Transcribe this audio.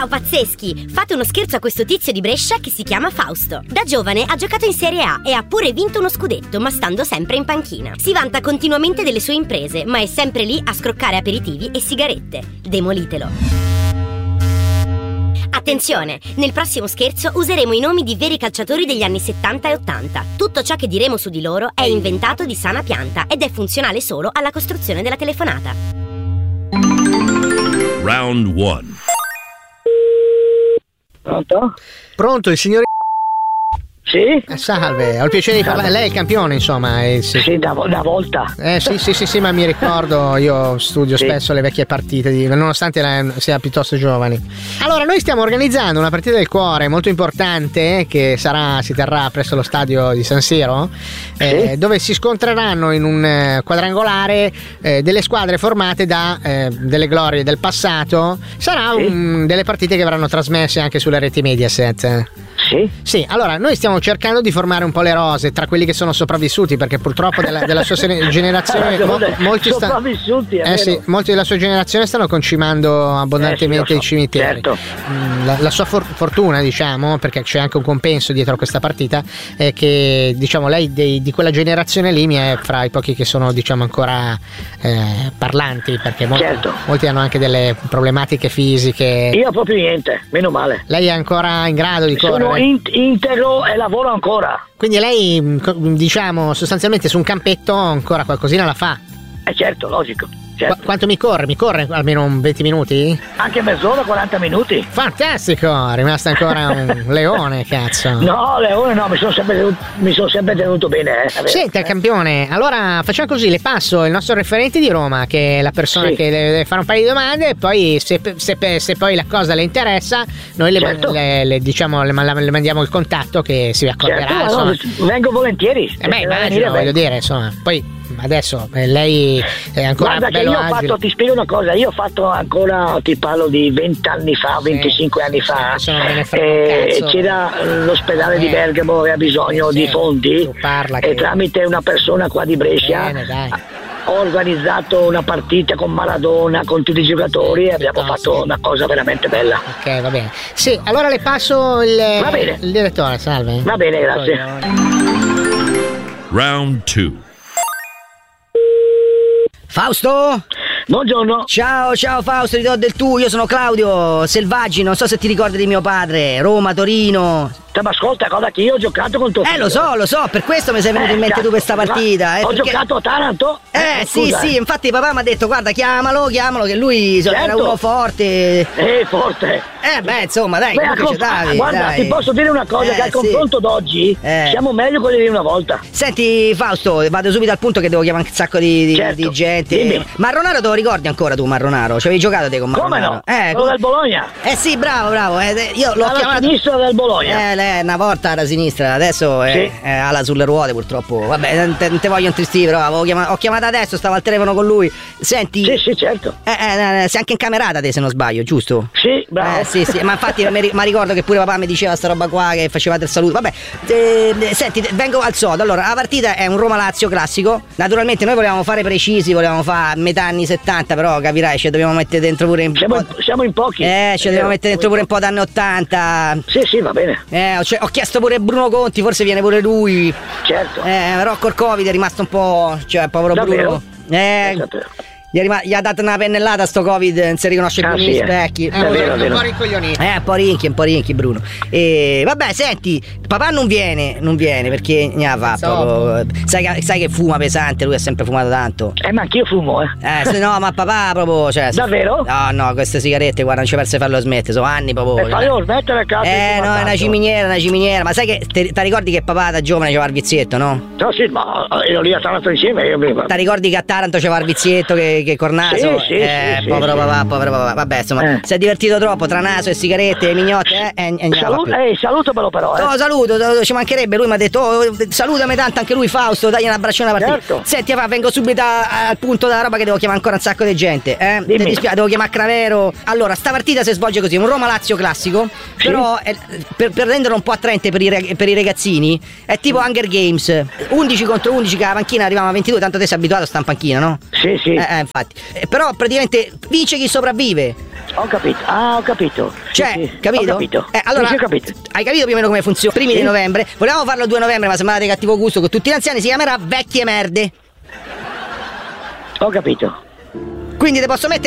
Ciao pazzeschi! Fate uno scherzo a questo tizio di Brescia che si chiama Fausto. Da giovane ha giocato in Serie A e ha pure vinto uno scudetto, ma stando sempre in panchina. Si vanta continuamente delle sue imprese, ma è sempre lì a scroccare aperitivi e sigarette. Demolitelo. Attenzione, nel prossimo scherzo useremo i nomi di veri calciatori degli anni 70 e 80. Tutto ciò che diremo su di loro è inventato di sana pianta ed è funzionale solo alla costruzione della telefonata. Round 1. Pronto? Pronto, il signore? Sì? Salve, ho il piacere di parlare. Lei è il campione, insomma. Sì, da volta. Sì, ma mi ricordo, io studio spesso le vecchie partite, nonostante sia piuttosto giovani. Allora, noi stiamo organizzando una partita del cuore molto importante che si terrà presso lo stadio di San Siro, dove si scontreranno in un quadrangolare delle squadre formate da delle glorie del passato. Sarà delle partite che verranno trasmesse anche sulle reti Mediaset. Sì, allora noi stiamo cercando di formare un po' le rose tra quelli che sono sopravvissuti, perché purtroppo della sua generazione molti della sua generazione stanno concimando abbondantemente i cimiteri. Certo. La sua fortuna, diciamo, perché c'è anche un compenso dietro questa partita, è che diciamo lei di quella generazione lì mi è fra i pochi che sono diciamo ancora parlanti, perché molti hanno anche delle problematiche fisiche. Io proprio niente, meno male. Lei è ancora in grado di correre? Sono integro e lavoro ancora. Quindi lei, diciamo, sostanzialmente su un campetto ancora qualcosina la fa? Certo, logico. Certo. Quanto mi corre? Mi corre almeno 20 minuti? Anche mezz'ora, 40 minuti. Fantastico, è rimasto ancora un leone, cazzo. No, leone no, mi sono sempre tenuto bene. Senta, campione, allora facciamo così, le passo il nostro referente di Roma, che è la persona che deve fare un paio di domande, e poi se poi la cosa le interessa, noi le mandiamo il contatto che si accorderà. Certo, vengo volentieri. Immagino, voglio dire, insomma, poi adesso lei è ancora bello agile. Ti spiego una cosa, io ho fatto ancora, ti parlo di 20 anni fa, 25 anni fa, c'era l'ospedale di Bergamo, aveva bisogno di fondi e tramite una persona qua di Brescia ho organizzato una partita con Maradona, con tutti i giocatori e abbiamo fatto una cosa veramente bella. Ok, va bene. Sì, allora le passo il direttore, salve. Va bene, grazie. Round 2. Fausto? Buongiorno. Ciao Fausto, ti do del tu, io sono Claudio Selvaggi, non so se ti ricordi di mio padre, Roma, Torino. Ma ascolta, cosa che io ho giocato con tuo figlio. Lo so, per questo mi sei venuto in mente tu questa partita. Ho giocato a Taranto? Sì, infatti papà mi ha detto guarda chiamalo che lui era uno forte. Forte. Insomma dai, guarda, ti posso dire una cosa, che al confronto d'oggi siamo meglio quelli di una volta. Senti Fausto, vado subito al punto che devo chiamare un sacco di gente. Dimmi. Marronaro te lo ricordi ancora tu, Marronaro? Ci avevi giocato te con Marronaro? Come no? Quello del Bologna. Sì, bravo. Io l'ho chiamato. Alla sinistra del Bologna. Una volta era a sinistra, adesso è ala sulle ruote purtroppo. Vabbè, non te voglio intristire, però ho chiamato adesso, stavo al telefono con lui. Senti. Sì, certo. Sei anche in camerata te, se non sbaglio, giusto? Sì, bravo. Sì, ma infatti mi ricordo che pure papà mi diceva sta roba qua, che facevate il saluto. Vabbè, senti, vengo al sodo. Allora, la partita è un Roma-Lazio classico. Naturalmente noi volevamo fare precisi, volevamo fare metà anni 70, però capirai, ci dobbiamo mettere dentro pure siamo in pochi. Ci dobbiamo mettere dentro pure un po' d'anni 80. Sì, va bene. Ho chiesto pure Bruno Conti, forse viene pure lui. Certo. Però col Covid è rimasto un po'. Cioè, povero Davvero? Bruno. Gli ha dato una pennellata sto Covid, non si riconosce più negli specchi. Un po' rincoglionito. Un po' rinchi Bruno. Vabbè, senti, papà non viene perché sai che fuma pesante, lui ha sempre fumato tanto. Ma anch'io fumo, No, ma papà proprio, cioè. Davvero? No, queste sigarette, guarda, non ci perse farlo smettere, sono anni proprio. Fallo smettere, cazzo. No, è una ciminiera, ma sai che ti ricordi che papà da giovane c'aveva il vizietto, no? No, sì, ma ero lì a Taranto insieme, io prima. Ti ricordi che a Taranto c'aveva il vizietto che Cornaso? Sì, povero papà. Vabbè, insomma, si è divertito troppo tra naso e sigarette e mignotte, salutamelo però. No, saluto, ci mancherebbe, lui mi ha detto salutami tanto anche lui Fausto, dagli un abbraccione alla partita. Certo. Senti, vengo subito al punto della roba che devo chiamare ancora un sacco di gente, Dimmi. Ti dispiace, devo chiamare Cravero. Allora, sta partita si svolge così, un Roma-Lazio classico, però per renderlo un po' attraente per i ragazzini, è tipo Hunger Games, 11 contro 11, che la panchina arriviamo a 22, tanto te sei abituato a sta in panchina, no? Sì. Infatti. Però praticamente vince chi sopravvive. Ho capito. Cioè, sì. capito? Ho capito. Allora, sì, ho capito. hai capito più o meno come funziona? Primi di novembre. Volevamo farlo il 2 novembre, ma sembrava di cattivo gusto con tutti gli anziani, si chiamerà Vecchie Merde. Ho capito. Quindi te posso mettere